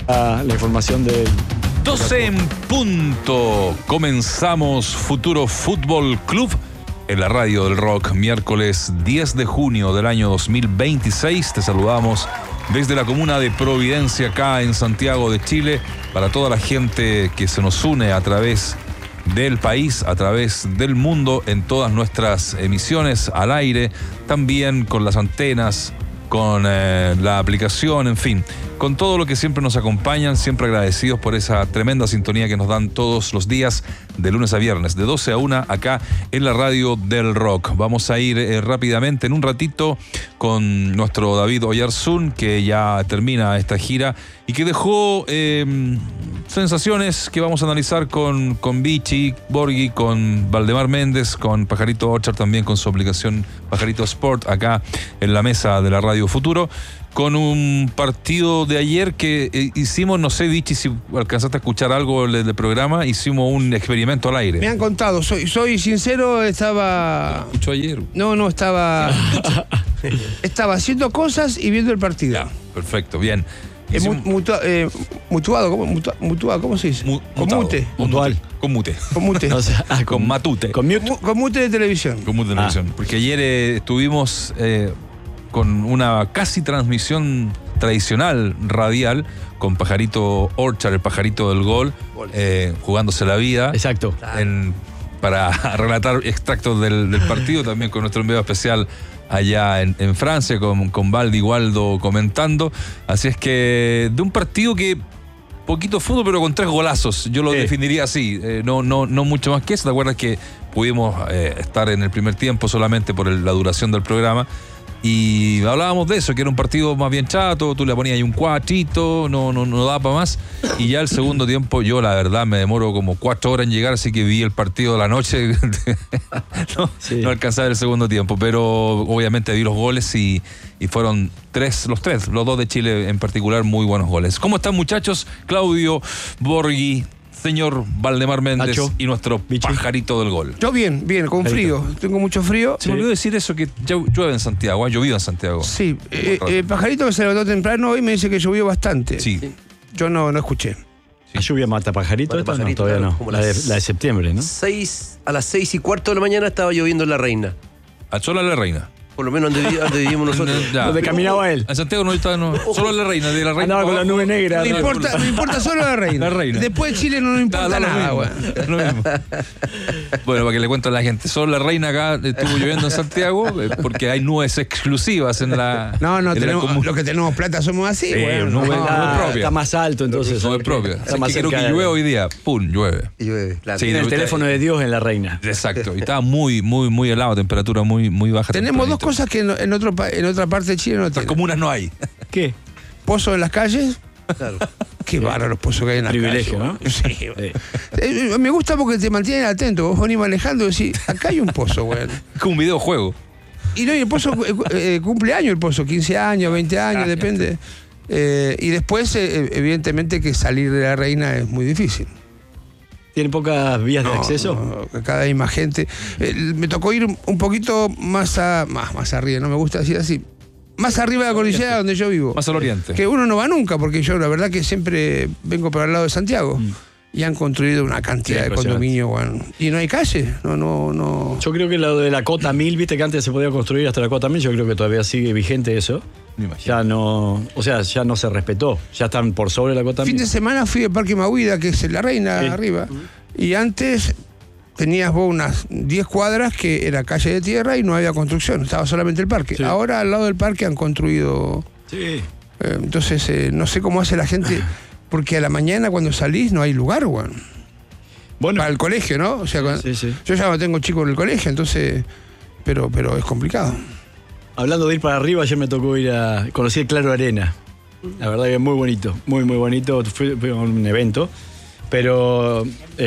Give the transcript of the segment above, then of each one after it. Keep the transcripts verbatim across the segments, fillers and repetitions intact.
La, la información de... doce en punto. Comenzamos Futuro Fútbol Club en la Radio del Rock, miércoles diez de junio del año dos mil veintiséis. Te saludamos desde la comuna de Providencia, acá en Santiago de Chile, para toda la gente que se nos une a través del país, a través del mundo, en todas nuestras emisiones al aire, también con las antenas, con eh, la aplicación, en fin, con todo lo que siempre nos acompañan, siempre agradecidos por esa tremenda sintonía que nos dan todos los días, de lunes a viernes, de doce a una, acá en la Radio del Rock. Vamos a ir eh, rápidamente en un ratito con nuestro David Oyarzún, que ya termina esta gira y que dejó eh, sensaciones que vamos a analizar con, con Vichy, Borghi, con Valdemar Méndez, con Pajarito Orchard, también con su aplicación Pajarito Sport, acá en la mesa de la Radio Futuro, con un partido de ayer que eh, hicimos, no sé, Vichy, si alcanzaste a escuchar algo del, del programa, hicimos un experimento al aire. Me han contado, soy, soy sincero, estaba... ¿Escuchó ayer? No, no, estaba... estaba haciendo cosas y viendo el partido. Ya, perfecto, bien. Eh, mu- mutua- eh, mutuado, ¿cómo, mutua- mutuado, ¿cómo se dice? Mu- con mutado. mute. Mutual. Con mute. Con mute. O sea, ah, Con matute. Con mute. Mu- con mute de televisión. Con mute de televisión. Porque ayer eh, estuvimos eh, con una casi transmisión tradicional radial con Pajarito Orchard, el pajarito del gol, eh, jugándose la vida. Exacto. En, para relatar extractos del, del partido, también con nuestro enviado especial allá en, en Francia, con, con Valdi Waldo comentando. Así es que de un partido que poquito fútbol, pero con tres golazos, yo lo Sí. definiría así, eh, no, no, no mucho más que eso. ¿Te acuerdas que pudimos eh, estar en el primer tiempo solamente por el, la duración del programa? Y hablábamos de eso, que era un partido más bien chato, tú le ponías ahí un cuatrito, no, no, no daba para más. Y ya el segundo tiempo, yo la verdad me demoro como cuatro horas en llegar, así que vi el partido de la noche. no, Sí. no alcanzaba el segundo tiempo, pero obviamente vi los goles y, y fueron tres, los tres, los dos de Chile en particular, muy buenos goles. ¿Cómo están, muchachos? Claudio, Borghi, señor Valdemar Méndez, Nacho, y nuestro Vichy. pajarito del gol. Yo bien, bien, con frío. Tengo mucho frío. Se me olvidó decir eso, que ya llueve en Santiago, ha llovido en Santiago. Sí, eh, eh, Pajarito que se levantó temprano hoy me dice que llovió bastante. Sí. Yo no, no escuché. La lluvia mata pajarito, Mata esta no, pajarito, todavía claro, no. como La de, las- la de septiembre, ¿no? Seis, a las seis y cuarto de la mañana estaba lloviendo en La Reina. A Chola la Reina. Por lo menos donde, vi- donde vivimos nosotros. Ya. Donde caminaba él. En Santiago no está, no. Solo la Reina, de la Reina. Andaba con para la abajo. nube negra. Me ¿no? importa, me importa solo la reina. La reina. Después de Chile no nos importa Da lo nada, mismo, güey. lo mismo. Bueno, para que le cuente a la gente, solo la Reina acá estuvo lloviendo en Santiago eh, porque hay nubes exclusivas en la. No, no, en la tenemos, comuna. los que tenemos plata somos así, Sí, güey. no, No, no, Ah, es propia. está más alto, entonces. No es propia. Está Así más que creo cerca que de- llueve hoy día. Pum, llueve. Y llueve, claro. Sí. Tiene el teléfono de Dios en La Reina. Exacto. Y estaba muy, muy, muy helado, temperatura muy, muy baja. Tenemos dos tempranito. cosas que en, en, otro, pa- en otra parte de Chile no Las tienen. comunas no hay. ¿Qué? Pozos en las calles. Claro. Qué bárbaros los pozos que hay en las Privilegio, calles. ¿no? Sí, Sí. Eh, me gusta porque te mantienen atento. Vos venís manejando y decís, acá hay un pozo, güey. Es como un videojuego. Y no, y el pozo eh, eh, cumple años, el pozo, quince años, veinte años, depende. Eh, y después, eh, evidentemente, que salir de la Reina es muy difícil. ¿Tiene pocas vías de No, acceso? no, cada vez hay más gente. Eh, me tocó ir un poquito más, a, más, más arriba, no me gusta decir así. Más arriba de la cordillera donde yo vivo. Más al oriente. Que uno no va nunca, porque yo la verdad que siempre vengo para el lado de Santiago. Y han construido una cantidad Sí, de impresionante. condominios, bueno, y no hay calle. No, no, no. Yo creo que lo de la cota mil, viste que antes se podía construir hasta la cota mil, yo creo que todavía sigue vigente eso. Me imagino. Ya no, o sea, ya no se respetó. Ya están por sobre la cota Fin mil. de semana fui al Parque Mahuida, que es la Reina Sí. arriba. Y antes tenías vos unas diez cuadras que era calle de tierra y no había construcción, estaba solamente el parque. Sí. Ahora al lado del parque han construido. Sí. eh, entonces, eh, no sé cómo hace la gente, porque a la mañana cuando salís no hay lugar, weón. Bueno, Para el colegio, ¿no? O sea, cuando- sí, sí. yo ya no tengo chicos en el colegio, entonces. Pero, pero es complicado. hablando de ir para arriba, ayer me tocó ir a. Conocí el Claro Arena. La verdad que es muy bonito, muy, muy bonito. Fue, fue un evento. Pero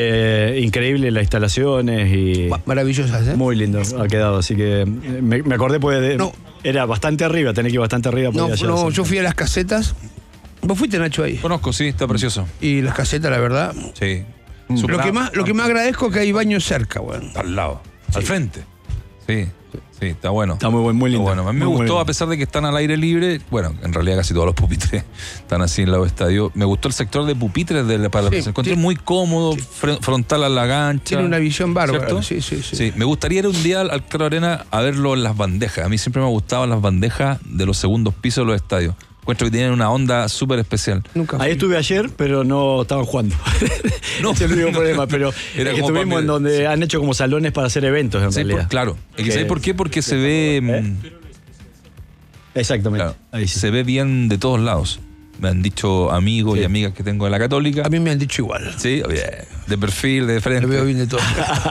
eh, increíble las instalaciones y Ma- Maravillosas, ¿eh? muy lindo ha quedado. Así que me, me acordé, pues de- No. era bastante arriba, tenés que ir bastante arriba. No, podía llegar no, a ser. yo fui a las casetas. Vos fuiste, Nacho, ahí. Conozco, sí, está precioso. Y las casetas, la verdad. Sí. Lo que más, lo que más agradezco es que hay baños cerca, weón. Al lado. Al frente. Sí. Sí, está bueno. Está muy buen, muy lindo. Está bueno. A mí me Muy gustó, bueno. a pesar de que están al aire libre. Bueno, en realidad casi todos los pupitres están así en el estadio. Me gustó el sector de pupitres de la, para Sí, se encontré sí. muy cómodo, fre- frontal a la gancha. Tiene una visión bárbara. ¿Cierto? Sí, sí, sí. Sí, me gustaría ir un día al Claro Arena a verlo en las bandejas. A mí siempre me gustaban las bandejas de los segundos pisos de los estadios. Encuentro que tienen una onda súper especial. Nunca fui. Ahí estuve ayer, pero no estaban jugando. No. Ese es el único problema. Pero Era es que como estuvimos para- en donde han hecho como salones para hacer eventos, en Sí, realidad. por- claro. ¿Y Que- ¿Sabes por qué? Porque se ve. mm, Exactamente. claro, Ahí sí. se ve bien de todos lados. Me han dicho amigos Sí. y amigas que tengo de la Católica. A mí me han dicho igual. Sí, bien, de perfil, de frente. Lo veo bien de todo.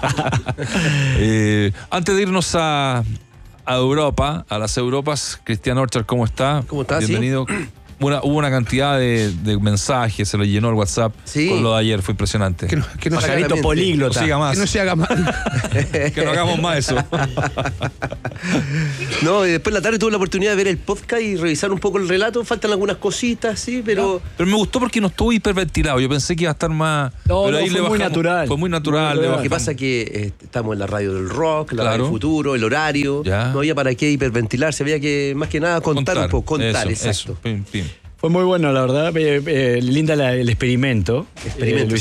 Eh, antes de irnos a, a Europa, a las Europas, Cristian Orchard, ¿cómo está? ¿Cómo está? Bienvenido. Una, hubo una cantidad de, de mensajes, se lo llenó el WhatsApp Sí. con lo de ayer, fue impresionante. Que no, que no se haga, Pajarito Claramente. políglota. No siga más. que no se haga mal. Que no hagamos más eso. No, y después en la tarde tuve la oportunidad de ver el podcast y revisar un poco el relato. Faltan algunas cositas, sí, pero. Pero me gustó porque no estuvo hiperventilado. Yo pensé que iba a estar más. No, pero no, ahí fue le muy bajamos. natural. Fue muy natural. Muy le natural. Lo que bajamos. pasa es que eh, estamos en la radio del rock, la Claro. radio del futuro, el horario. Ya. No había para qué hiperventilarse, había que más que nada contar, un poco, contar, eso, exacto. eso. Pim, pim. Fue muy bueno, la verdad. Eh, eh, linda la- el experimento. Experimento, Eh, lo